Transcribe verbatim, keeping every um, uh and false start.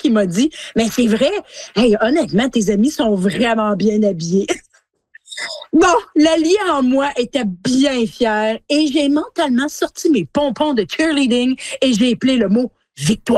qui m'a dit, mais c'est vrai, hey, honnêtement, tes amis sont vraiment bien habillés. Bon, la Lia en moi était bien fière et j'ai mentalement sorti mes pompons de cheerleading et j'ai appelé le mot victoire.